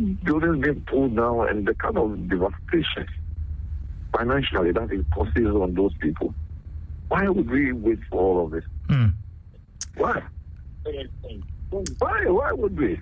buildings being pulled down and the kind of devastation financially that it causes on those people. Why would we wait for all of this? Why? Why would we?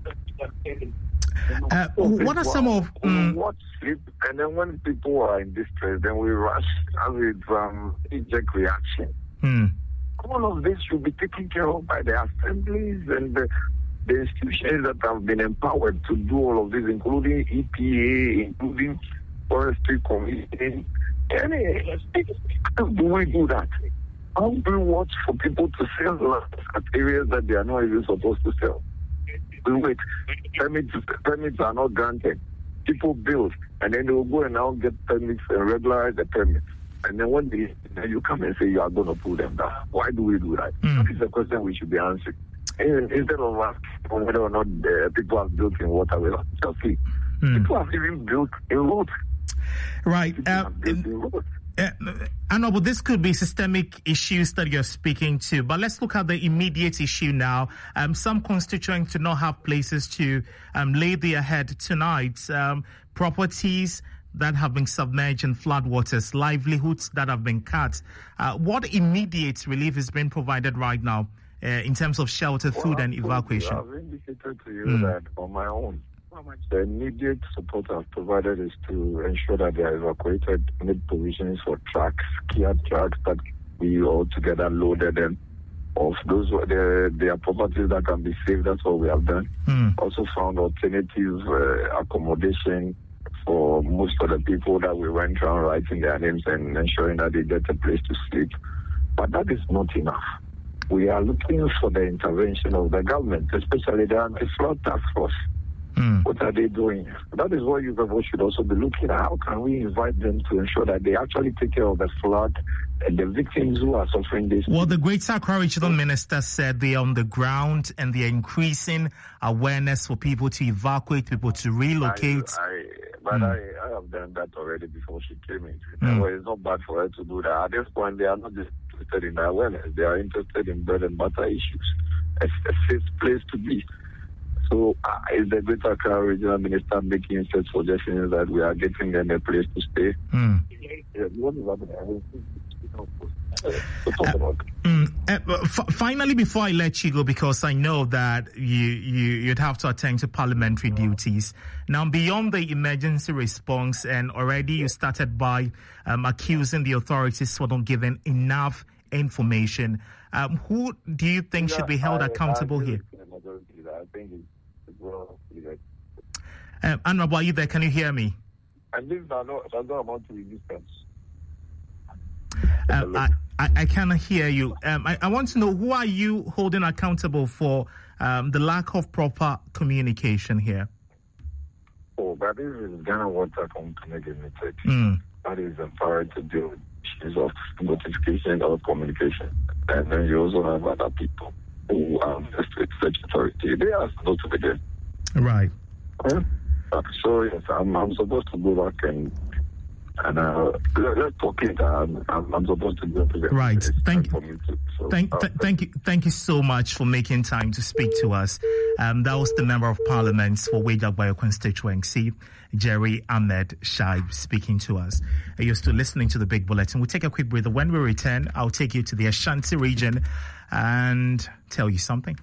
What are some of... Watch sleep, and then when people are in distress, then we rush with eject reaction. All of this should be taken care of by the assemblies and the institutions that have been empowered to do all of this, including EPA, including Forestry Commission. How do we do that? How do we watch for people to sell land at areas that they are not even supposed to sell? We wait. Permits are not granted. People build, and then they will go and now get permits and regularize the permits. And then one day, you come and say you are going to pull them down. Why do we do that? That is a question we should be answering. And instead of asking whether or not people have built in waterways, just see, people have even built in roads. Right. Honorable, this could be systemic issues that you're speaking to, but let's look at the immediate issue now. Some constituents do not have places to lay their head tonight. Properties that have been submerged in floodwaters, livelihoods that have been cut. What immediate relief is being provided right now in terms of shelter, food, and evacuation? I've indicated to you that on my own, the immediate support I've provided is to ensure that they are evacuated, made provisions for trucks, Kia trucks that we all together loaded them off. Those were their properties that can be saved. That's what we have done. Also found alternative accommodation for most of the people that we went around writing their names and ensuring that they get a place to sleep. But that is not enough. We are looking for the intervention of the government, especially the anti-flood task force. What are they doing? That is what you should also be looking at. How can we invite them to ensure that they actually take care of the flood and the victims who are suffering this? Well, the Greater Accra Regional Minister said they're on the ground and they're increasing awareness for people to evacuate, people to relocate. I have done that already before she came in. Well, it's not bad for her to do that. At this point, they are not just interested in the awareness. They are interested in bread and butter issues. It's a safe place to be. So is the Greater Accra Regional Minister making such suggestions that we are getting them a place to stay? Finally, before I let you go, because I know that you'd have to attend to parliamentary duties. Now, beyond the emergency response, and already you started by accusing the authorities for not giving enough information, who do you think should be held accountable here? I think it's well. Anwar, are you there? Can you hear me? I think I don't amount to resistance. I cannot hear you. I want to know, who are you holding accountable for the lack of proper communication here? That is Ghana Water Company Limited. That is empowered to deal with issues of notification or communication. And then you also have other people who are with such authority. They are supposed to be there. Right. So, yes, I'm supposed to go back and let's talk it. I'm supposed to go to the right. Thank you so much for making time to speak to us. That was the Member of Parliament for Weijagbayo constituency, Jerry Ahmed Shaib, speaking to us. You're still listening to the Big Bulletin. We'll take a quick breather. When we return, I'll take you to the Ashanti region and tell you something.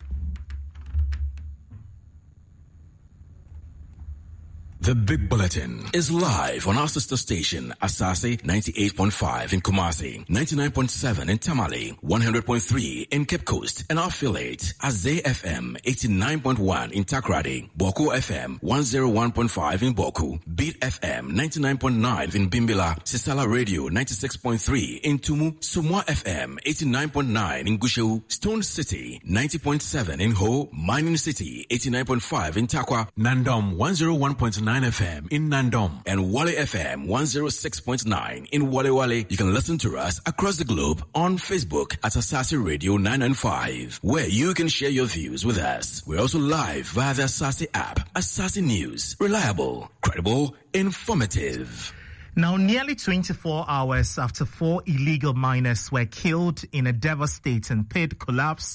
The Big Bulletin is live on our sister station, Asase 98.5 in Kumasi, 99.7 in Tamale, 100.3 in Cape Coast, and our affiliate, Azay FM 89.1 in Takrady, Boku FM 101.5 in Boku, Beat FM 99.9 in Bimbila, Sisala Radio 96.3 in Tumu, Sumwa FM 89.9 in Gushu, Stone City 90.7 in Ho, Mining City 89.5 in Takwa, Nandom 101.9 FM in Nandom, and Wale FM 106.9 in Wale Wale. You can listen to us across the globe on Facebook at Asase Radio 995, where you can share your views with us. We're also live via the Asase app. Asase News, reliable, credible, informative. Now, nearly 24 hours after 4 illegal miners were killed in a devastating pit collapse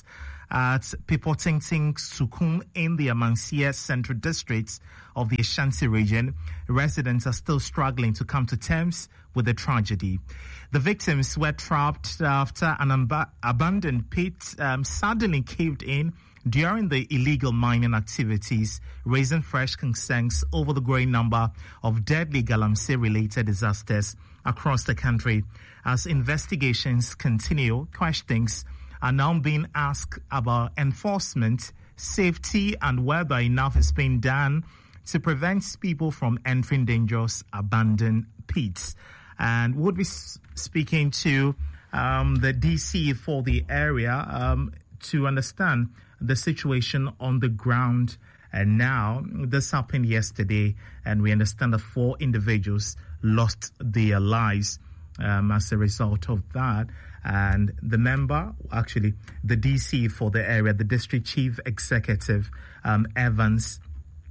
at Pipotingting Sukum in the Amansia Central District of the Ashanti region. Residents are still struggling to come to terms with the tragedy. The victims were trapped after an abandoned pit suddenly caved in during the illegal mining activities, raising fresh concerns over the growing number of deadly Galamsey-related disasters across the country. As investigations continue, questions are now being asked about enforcement, safety, and whether enough is being done to prevent people from entering dangerous abandoned pits. And we'll be speaking to the DC for the area to understand the situation on the ground. And now, this happened yesterday, and we understand that 4 individuals lost their lives as a result of that. And the member, actually, the DC for the area, the District Chief Executive, Evans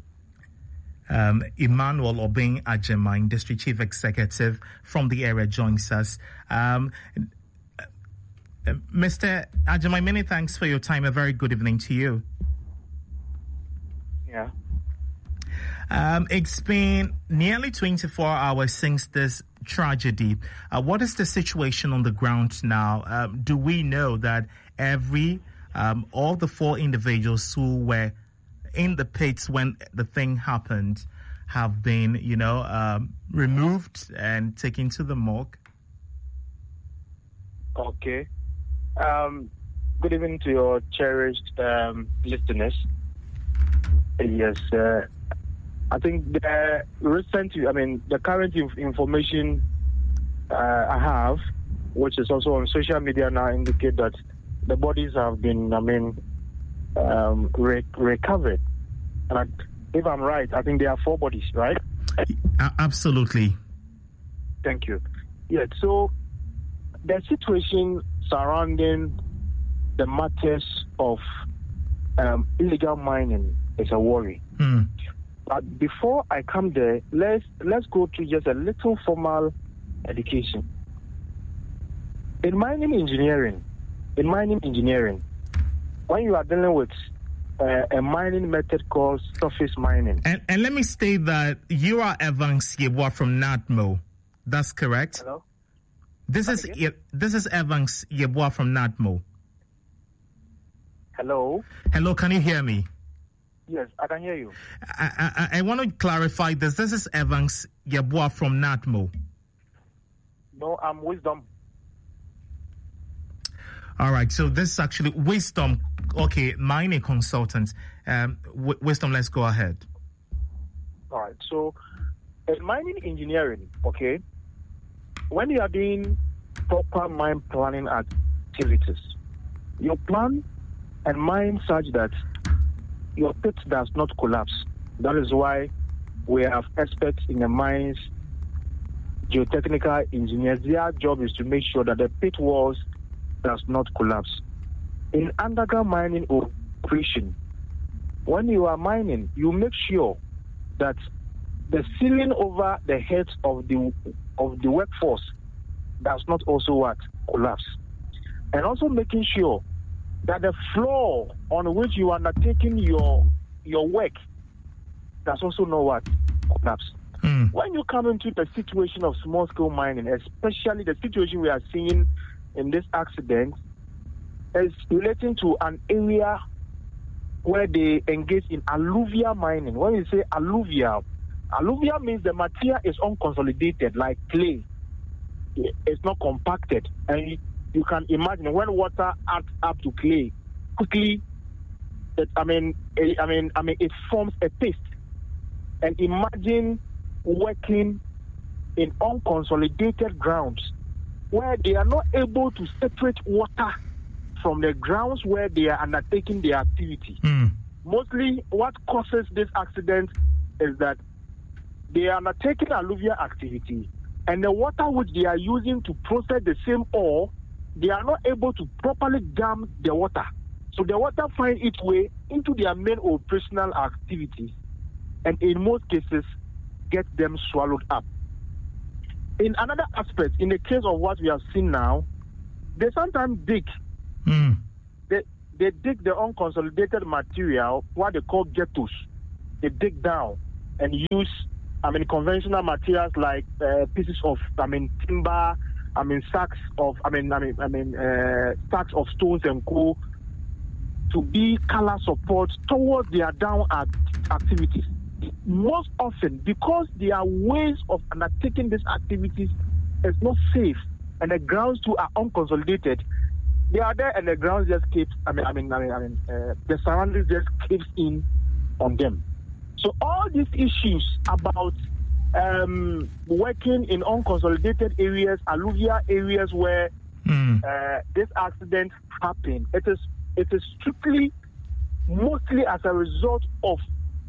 Emmanuel Obeng Ajemain, District Chief Executive from the area, joins us. Mr. Ajemain, many thanks for your time. A very good evening to you. Yeah. It's been nearly 24 hours since this tragedy. What is the situation on the ground now? Do we know that all the 4 individuals who were in the pits when the thing happened have been, removed and taken to the morgue? Okay. Good evening to your cherished listeners. Yes, I think the current information I have, which is also on social media now, indicate that the bodies have been, recovered. And if I'm right, I think there are 4 bodies, right? Absolutely. Thank you. Yeah, so the situation surrounding the matters of illegal mining is a worry. But before I come there, let's go to just a little formal education. In mining engineering, when you are dealing with a mining method called surface mining. And let me state that you are Evans Yeboah from NADMO. That's correct? Hello? This is Evans Yeboah from NADMO. Hello? Hello, can you hear me? Yes, I can hear you. I want to clarify this. This is Evans Yeboah from NADMO. No, I'm Wisdom. All right, so this is actually Wisdom. Okay, mining consultant. Wisdom, let's go ahead. All right, so in mining engineering, okay, when you are doing proper mine planning activities, you plan and mine such that your pit does not collapse. That is why we have experts in the mines, geotechnical engineers. Their job is to make sure that the pit walls does not collapse. In underground mining operation, when you are mining, you make sure that the ceiling over the heads of the workforce does not also collapse. And also making sure that the floor on which you are undertaking your work does also not collapse. When you come into the situation of small-scale mining, especially the situation we are seeing in this accident, is relating to an area where they engage in alluvial mining. When you say alluvial means the material is unconsolidated, like clay. It's not compacted. And you can imagine when water adds up to clay, quickly, it forms a paste. And imagine working in unconsolidated grounds where they are not able to separate water from the grounds where they are undertaking their activity. Mostly what causes this accident is that they are undertaking alluvial activity, and the water which they are using to process the same ore, they are not able to properly dam the water. So the water finds its way into their main operational activities, and in most cases, get them swallowed up. In another aspect, in the case of what we have seen now, they sometimes dig. they dig the unconsolidated material, what they call ghettos. They dig down and use, conventional materials like pieces of, timber, sacks of, sacks of stones and coal to be color support towards their down activities. Most often, because their ways of undertaking these activities is not safe and the grounds too are unconsolidated, they are there and the grounds just keeps, the surroundings just keeps in on them. So all these issues about working in unconsolidated areas, alluvial areas where this accident happened, it is strictly, mostly as a result of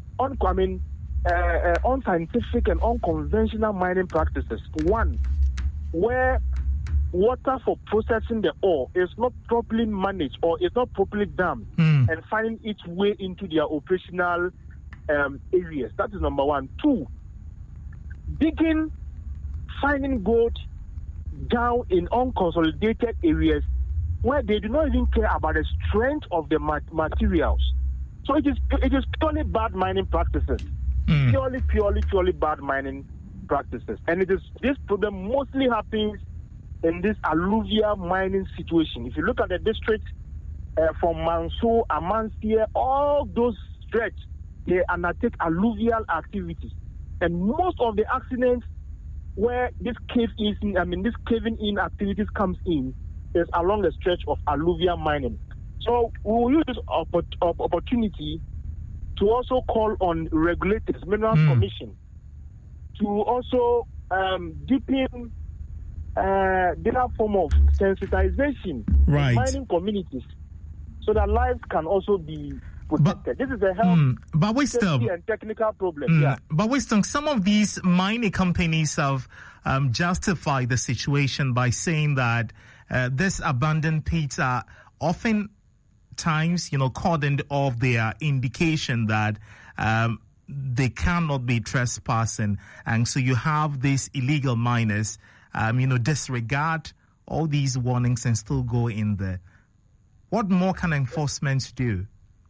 unscientific and unconventional mining practices. One, where water for processing the ore is not properly managed or is not properly damped and finding its way into their operational areas. That is number one. Two, digging, finding gold down in unconsolidated areas where they do not even care about the strength of the materials. So it is purely bad mining practices. Purely bad mining practices. And this problem mostly happens in this alluvial mining situation. If you look at the district from Manso, Amansia, all those stretch, they undertake alluvial activities. And most of the accidents where this caving in activities comes in is along the stretch of alluvial mining. So we will use this opportunity to also call on regulators, Minerals Commission, to also deepen their form of sensitization in mining communities so that lives can also be protected. This is a health safety and technical problem. But Wisdom, some of these mining companies have justified the situation by saying that these abandoned pits are often times, cordoned off their indication that they cannot be trespassing. And so you have these illegal miners, disregard all these warnings and still go in there. What more can enforcement do?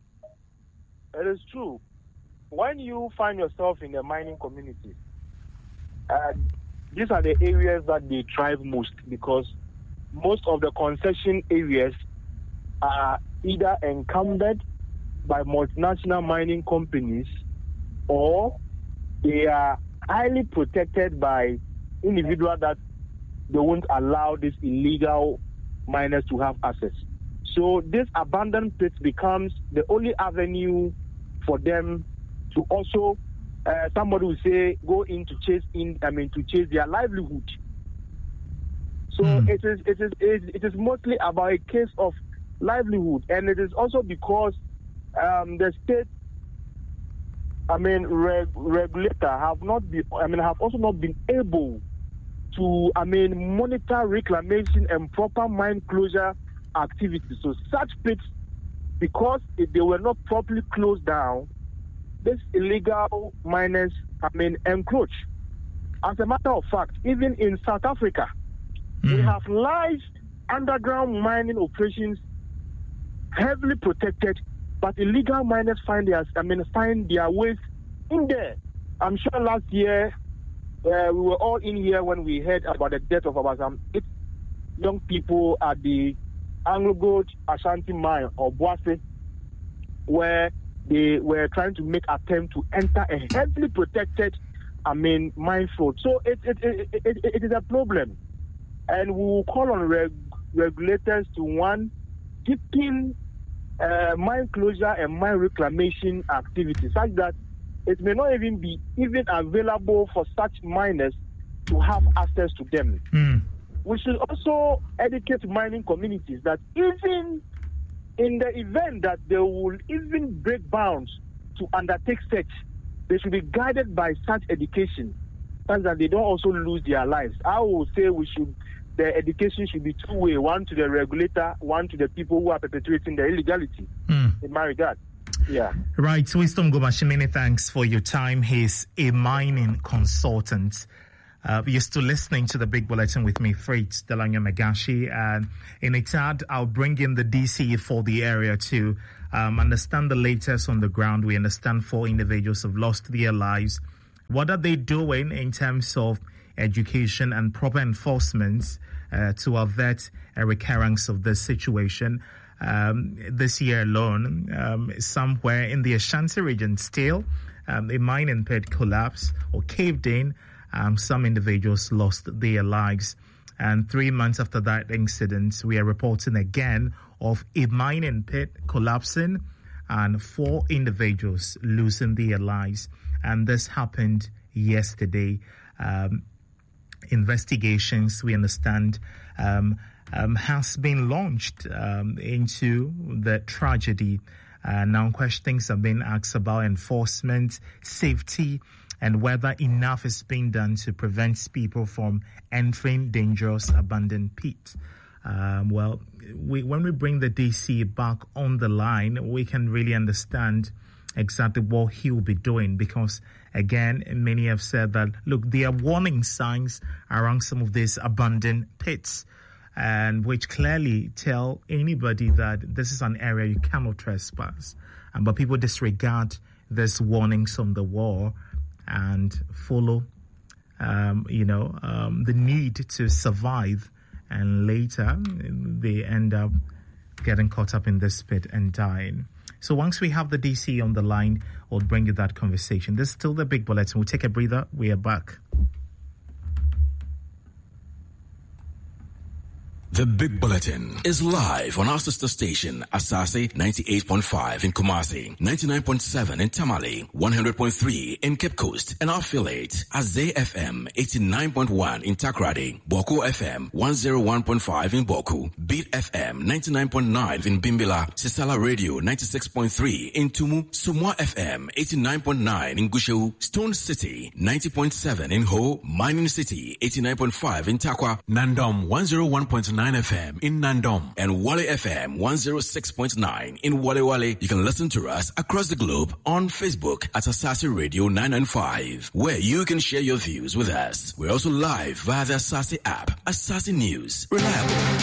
It is true. When you find yourself in a mining community, these are the areas that they thrive most because most of the concession areas are either encumbered by multinational mining companies or they are highly protected by individuals that they won't allow these illegal miners to have access. So this abandoned pit becomes the only avenue for them to also, somebody will say, go in to chase their livelihood. So it is mostly about a case of livelihood, and it is also because the state, regulator have also not been able to, monitor reclamation and proper mine closure activities. So such pits, because they were not properly closed down, these illegal miners encroach. As a matter of fact, even in South Africa, we have live underground mining operations heavily protected, but illegal miners find their ways in there. I'm sure last year we were all in here when we heard about the death of about 8 young people at the Anglo Gold Ashanti mine or Boise, where they were trying to make attempt to enter a heavily protected mine field. So it is a problem, and we will call on regulators to, one, deepen mine closure and mine reclamation activities such that it may not even be available for such miners to have access to them. We should also educate mining communities that even in the event that they will even break bounds to undertake search, they should be guided by such education such that they don't also lose their lives. I will say the education should be two-way, one to the regulator, one to the people who are perpetuating the illegality, in my regard. Yeah. Right. Wisdom Gomashi, many thanks for your time. He's a mining consultant. You're still listening to the Big Bulletin with me, Fritz Delanyo Megashi, and in a tad, I'll bring in the DC for the area to understand the latest on the ground. We understand 4 individuals have lost their lives. What are they doing in terms of education and proper enforcement to avert a recurrence of this situation? This year alone, somewhere in the Ashanti region still, a mining pit collapsed or caved in. Some individuals lost their lives. And 3 months after that incident, we are reporting again of a mining pit collapsing and 4 individuals losing their lives. And this happened yesterday. Investigations, we understand, has been launched into the tragedy. Now questions have been asked about enforcement, safety, and whether enough is being done to prevent people from entering dangerous abandoned pits. When we bring the DC back on the line, we can really understand exactly what he will be doing, because again, many have said that, look, there are warning signs around some of these abandoned pits, and which clearly tell anybody that this is an area you cannot trespass. But people disregard these warnings on the wall and follow, the need to survive, and later they end up getting caught up in this pit and dying. So once we have the DC on the line, we'll bring you that conversation. This is still the Big Bulletin. We'll take a breather. We are back. The Big Bulletin is live on our sister station, Asase 98.5 in Kumasi, 99.7 in Tamale, 100.3 in Cape Coast, and our affiliate, Azay FM 89.1 in Takrady, Boko FM 101.5 in Boku, Beat FM 99.9 in Bimbila, Sisala Radio 96.3 in Tumu, Sumwa FM 89.9 in Gusheu, Stone City 90.7 in Ho, Mining City 89.5 in Takwa, Nandom 101.9 FM in Nandom, and Wale FM 106.9 in Wale Wale. You can listen to us across the globe on Facebook at Asase Radio 995, where you can share your views with us. We're also live via the Asase app. Asase News, reliable.